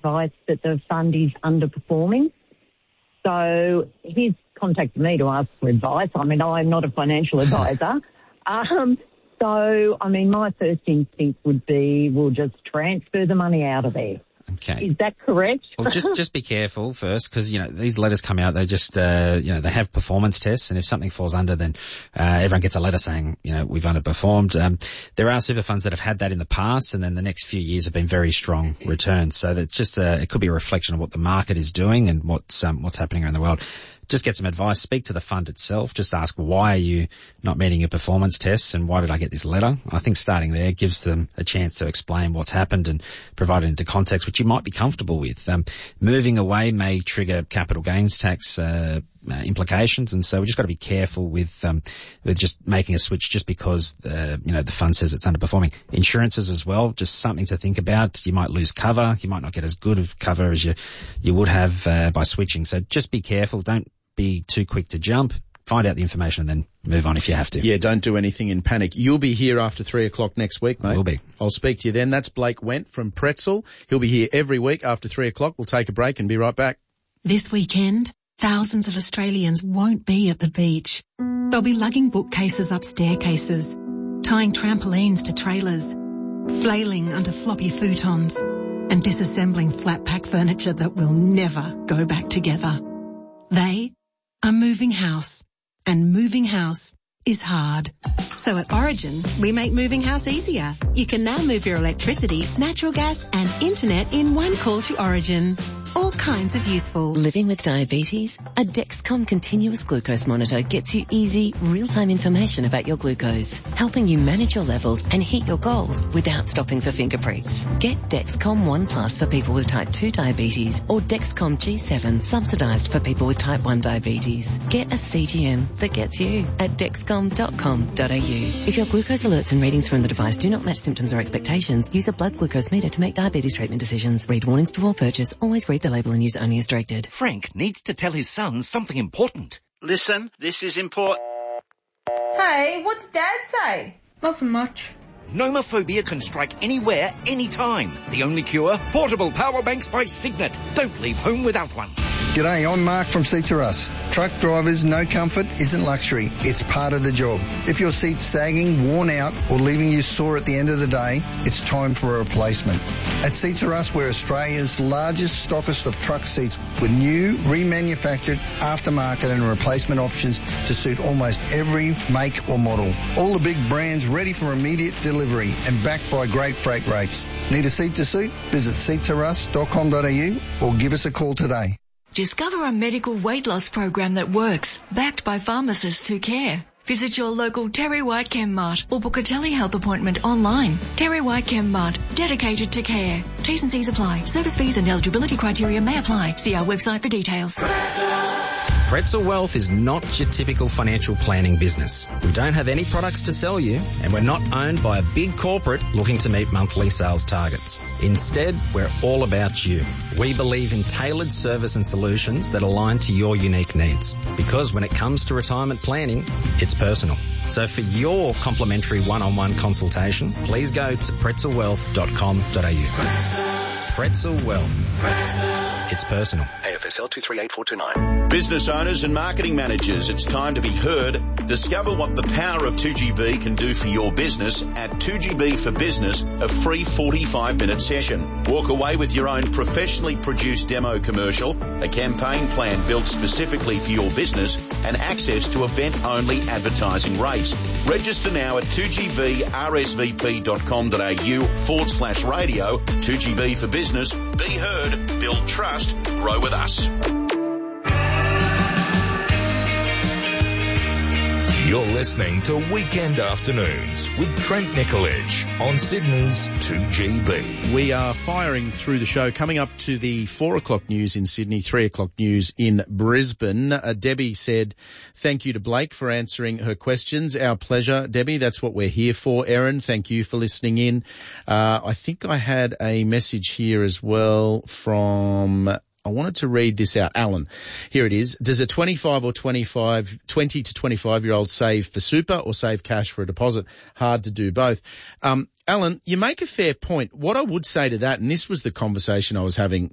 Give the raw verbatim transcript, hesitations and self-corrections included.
advice that the fund is underperforming. So he's contacted me to ask for advice. I mean, I'm not a financial advisor. um, so, I mean, my first instinct would be we'll just transfer the money out of there. Okay. Is that correct? Well, just just be careful first, because you know these letters come out. They just uh, you know they have performance tests, and if something falls under, then uh, everyone gets a letter saying you know we've underperformed. Um, there are super funds that have had that in the past, and then the next few years have been very strong returns. So that's just a, it could be a reflection of what the market is doing and what's um, what's happening around the world. Just get some advice. Speak to the fund itself. Just ask, why are you not meeting your performance tests, and why did I get this letter? I think starting there gives them a chance to explain what's happened and provide it into context, which you might be comfortable with. Um, moving away may trigger capital gains tax uh, uh, implications, and so we've just got to be careful with um, with just making a switch just because uh, you know the fund says it's underperforming. Insurances as well, just something to think about. You might lose cover. You might not get as good of cover as you you would have uh, by switching. So just be careful. Don't be too quick to jump. Find out the information and then move on if you have to. Yeah, don't do anything in panic. You'll be here after three o'clock next week, mate. I will be. I'll speak to you then. That's Blake Went from Pretzel. He'll be here every week after three o'clock. We'll take a break and be right back. This weekend, thousands of Australians won't be at the beach. They'll be lugging bookcases up staircases, tying trampolines to trailers, flailing under floppy futons, and disassembling flat-pack furniture that will never go back together. They are moving house, and moving house is hard. So at Origin, we make moving house easier. You can now move your electricity, natural gas and internet in one call to Origin. All kinds of useful. Living with diabetes? A Dexcom continuous glucose monitor gets you easy, real-time information about your glucose, helping you manage your levels and hit your goals without stopping for finger pricks. Get Dexcom One Plus for people with type two diabetes, or Dexcom G seven subsidised for people with type one diabetes. Get a C G M that gets you at dexcom dot com dot a u. If your glucose alerts and readings from the device do not match symptoms or expectations, use a blood glucose meter to make diabetes treatment decisions. Read warnings before purchase. Always read the label and use only as directed. Frank needs to tell his son something important. Listen, this is important. Hey, what's Dad say? Nothing much. Nomophobia can strike anywhere, anytime. The only cure? Portable power banks by Signet. Don't leave home without one. G'day, I'm Mark from Seats Are Us. Truck drivers, no comfort isn't luxury. It's part of the job. If your seat's sagging, worn out, or leaving you sore at the end of the day, it's time for a replacement. At Seats Are Us, we're Australia's largest stockist of truck seats with new, remanufactured, aftermarket and replacement options to suit almost every make or model. All the big brands ready for immediate delivery and backed by great freight rates. Need a seat to suit? Visit seats are us dot com dot a u or give us a call today. Discover a medical weight loss program that works, backed by pharmacists who care. Visit your local Terry White Chem Mart or book a telehealth appointment online. Terry White Chem Mart, dedicated to care. T's and C's apply. Service fees and eligibility criteria may apply. See our website for details. Pretzel Wealth is not your typical financial planning business. We don't have any products to sell you, and we're not owned by a big corporate looking to meet monthly sales targets. Instead, we're all about you. We believe in tailored service and solutions that align to your unique needs. Because when it comes to retirement planning, it's personal. So for your complimentary one-on-one consultation, please go to pretzel wealth dot com dot a u. Pretzel Wealth. Pretzel. It's personal. A F S L two three eight four two nine. Business owners and marketing managers, it's time to be heard. Discover what the power of two G B can do for your business at two G B for Business, a free forty-five minute session. Walk away with your own professionally produced demo commercial, a campaign plan built specifically for your business, and access to event-only advertising rates. Register now at two G B R S V P dot com dot a u forward slash radio. two G B for Business. Be heard, build trust, grow with us. You're listening to Weekend Afternoons with Trent Nicolich on Sydney's two G B. We are firing through the show, coming up to the four o'clock news in Sydney, three o'clock news in Brisbane. Uh, Debbie said, thank you to Blake for answering her questions. Our pleasure, Debbie. That's what we're here for. Erin, thank you for listening in. Uh, I think I had a message here as well from... I wanted to read this out. Alan, here it is. Does a twenty-five or twenty-five, twenty to twenty-five year old save for super or save cash for a deposit? Hard to do both. Um, Alan, you make a fair point. What I would say to that, and this was the conversation I was having